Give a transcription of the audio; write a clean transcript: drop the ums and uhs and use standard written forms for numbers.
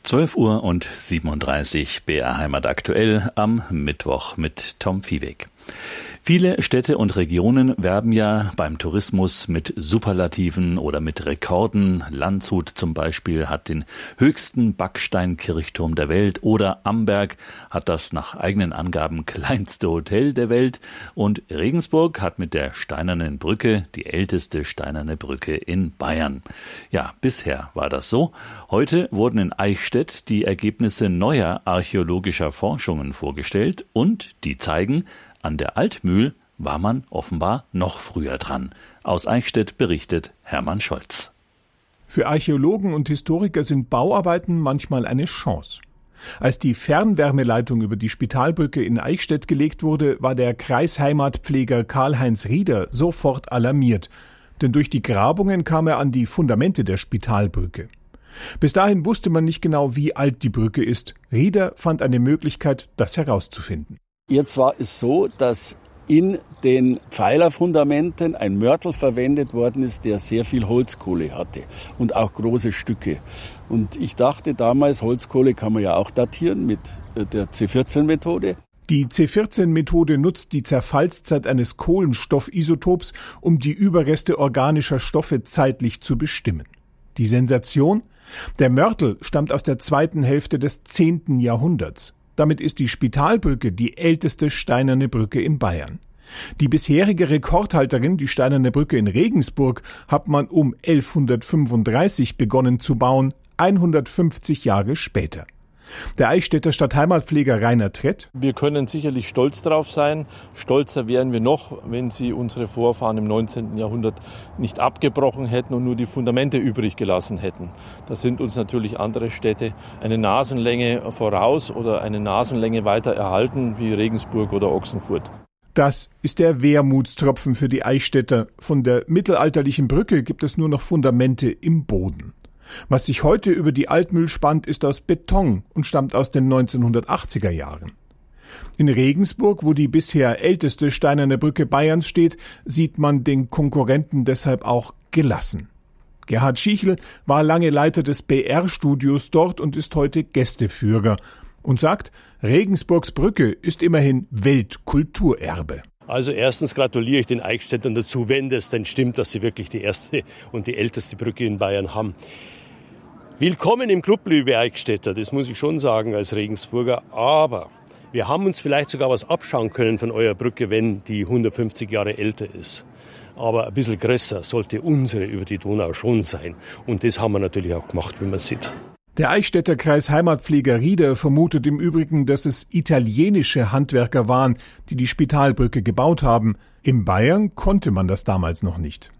12:37 BR Heimat aktuell am Mittwoch mit Tom Viehweg. Viele Städte und Regionen werben ja beim Tourismus mit Superlativen oder mit Rekorden. Landshut zum Beispiel hat den höchsten Backsteinkirchturm der Welt oder Amberg hat das nach eigenen Angaben kleinste Hotel der Welt und Regensburg hat mit der Steinernen Brücke die älteste steinerne Brücke in Bayern. Ja, bisher war das so. Heute wurden in Eichstätt die Ergebnisse neuer archäologischer Forschungen vorgestellt und die zeigen, an der Altmühl war man offenbar noch früher dran. Aus Eichstätt berichtet Hermann Scholz. Für Archäologen und Historiker sind Bauarbeiten manchmal eine Chance. Als die Fernwärmeleitung über die Spitalbrücke in Eichstätt gelegt wurde, war der Kreisheimatpfleger Karl-Heinz Rieder sofort alarmiert, denn durch die Grabungen kam er an die Fundamente der Spitalbrücke. Bis dahin wusste man nicht genau, wie alt die Brücke ist. Rieder fand eine Möglichkeit, das herauszufinden. Jetzt war es so, dass in den Pfeilerfundamenten ein Mörtel verwendet worden ist, der sehr viel Holzkohle hatte und auch große Stücke. Und ich dachte damals, Holzkohle kann man ja auch datieren mit der C14-Methode. Die C14-Methode nutzt die Zerfallszeit eines Kohlenstoffisotops, um die Überreste organischer Stoffe zeitlich zu bestimmen. Die Sensation? Der Mörtel stammt aus der zweiten Hälfte des 10. Jahrhunderts. Damit ist die Spitalbrücke die älteste steinerne Brücke in Bayern. Die bisherige Rekordhalterin, die Steinerne Brücke in Regensburg, hat man um 1135 begonnen zu bauen, 150 Jahre später. Der Eichstätter Stadtheimatpfleger Rainer Trett: Wir können sicherlich stolz drauf sein. Stolzer wären wir noch, wenn sie unsere Vorfahren im 19. Jahrhundert nicht abgebrochen hätten und nur die Fundamente übrig gelassen hätten. Da sind uns natürlich andere Städte eine Nasenlänge voraus oder eine Nasenlänge weiter erhalten, wie Regensburg oder Ochsenfurt. Das ist der Wermutstropfen für die Eichstätter. Von der mittelalterlichen Brücke gibt es nur noch Fundamente im Boden. Was sich heute über die Altmühl spannt, ist aus Beton und stammt aus den 1980er Jahren. In Regensburg, wo die bisher älteste steinerne Brücke Bayerns steht, sieht man den Konkurrenten deshalb auch gelassen. Gerhard Schichel war lange Leiter des BR-Studios dort und ist heute Gästeführer und sagt, Regensburgs Brücke ist immerhin Weltkulturerbe. Also erstens gratuliere ich den Eichstättern dazu, wenn das denn stimmt, dass sie wirklich die erste und die älteste Brücke in Bayern haben. Willkommen im Club, liebe Eichstätter, das muss ich schon sagen als Regensburger. Aber wir haben uns vielleicht sogar was abschauen können von eurer Brücke, wenn die 150 Jahre älter ist. Aber ein bisschen größer sollte unsere über die Donau schon sein. Und das haben wir natürlich auch gemacht, wie man sieht. Der Eichstätter Kreisheimatpfleger Rieder vermutet im Übrigen, dass es italienische Handwerker waren, die die Spitalbrücke gebaut haben. In Bayern konnte man das damals noch nicht.